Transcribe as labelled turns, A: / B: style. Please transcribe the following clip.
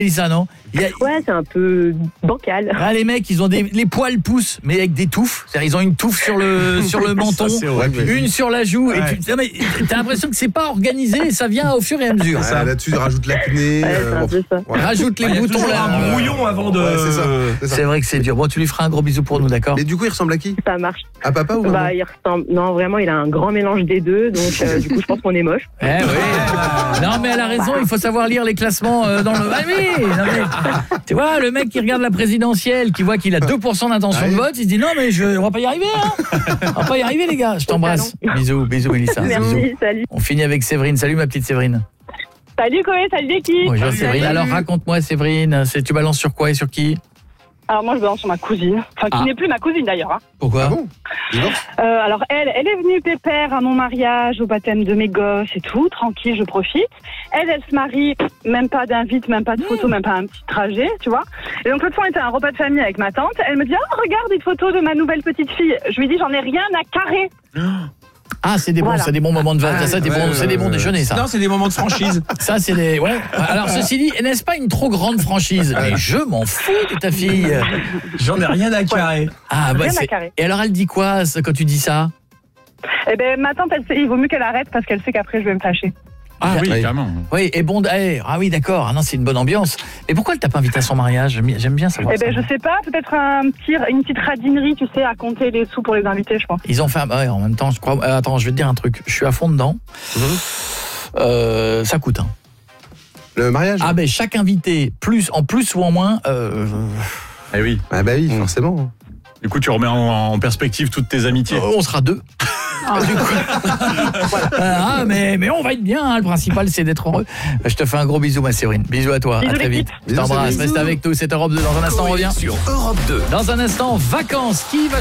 A: Ça, non?
B: Ouais, c'est un peu bancal.
A: Ah, les mecs, ils ont les poils poussent, mais avec des touffes. C'est-à-dire, ils ont une touffe sur le menton, une sur la joue. Ouais. Et t'as l'impression que c'est pas organisé et ça vient au fur et à mesure.
C: Ouais, là-dessus, rajoute l'acné.
A: Rajoute les boutons là.
D: Un brouillon avant de.
C: Ouais,
A: c'est vrai que c'est dur. Bon, tu lui feras un gros bisou pour nous, d'accord?
C: Mais du coup, il ressemble à qui?
B: Ça marche.
C: À papa ou maman?
B: Il ressemble. Non, vraiment, il a un grand mélange des deux. Donc, du coup, je pense qu'on est moche.
A: Oui. Non, mais elle a raison. Il faut savoir lire les classements dans le. Ah oui. Non, mais, tu vois, le mec qui regarde la présidentielle, qui voit qu'il a 2% d'intention de vote, il se dit non, mais on va pas y arriver. On va pas y arriver, les gars. Je t'embrasse. Bisous, Mélissa.
B: Merci,
A: bisous.
B: salut.
A: On finit avec Séverine. Salut, ma petite Séverine.
E: Salut Chloé, salut l'équipe.
A: Bonjour Séverine. Alors raconte-moi, Séverine, tu balances sur quoi et sur qui?
E: Alors moi je balance sur ma cousine, qui n'est plus ma cousine d'ailleurs.
A: Pourquoi?
C: Ah bon?
E: Alors elle est venue pépère à mon mariage, au baptême de mes gosses et tout, tranquille, je profite. Elle se marie, même pas d'invite, même pas de photo, même pas un petit trajet, tu vois. Et donc l'autre fois on était à un repas de famille avec ma tante, elle me dit « Oh regarde une photo de ma nouvelle petite fille ». Je lui dis « J'en ai rien à carrer ».
A: Ah, c'est des bons moments de vacances. C'est des bons déjeuners, ça.
D: Non, c'est des moments de franchise.
A: Ça, c'est des. Ouais. Alors, ceci dit, n'est-ce pas une trop grande franchise? Mais je m'en fous de ta fille.
D: J'en ai rien à carrer.
A: Ah, bah,
E: Rien à carrer.
A: Et alors, elle dit quoi quand tu dis ça?
E: Eh ben ma tante, il vaut mieux qu'elle arrête parce qu'elle sait qu'après je vais me fâcher.
D: Ah oui, carrément.
A: Oui, et bon, ah oui, d'accord. Ah non, c'est une bonne ambiance. Mais pourquoi elle t'a pas invité à son mariage? J'aime bien savoir.
E: Eh ben je sais pas, peut-être une petite radinerie, tu sais, à compter les sous pour les invités, je pense.
A: Ils ont fait en même temps, je crois. Attends, je vais te dire un truc. Je suis à fond dedans. Ça coûte. Hein.
C: Le mariage?
A: Ah ben chaque invité, en plus ou en moins.
D: Eh oui.
C: Ah bah oui, forcément.
D: Du coup, tu remets en perspective toutes tes amitiés.
A: On sera 2. Du coup, voilà. mais on va être bien, hein. Le principal c'est d'être heureux. Je te fais un gros bisou, ma Séverine. Bisous à toi,
E: bisous
A: à très vite. Je t'embrasse, reste avec nous, c'est Europe 2. Dans un instant on revient
F: sur Europe 2.
A: Dans un instant, vacances. Qui va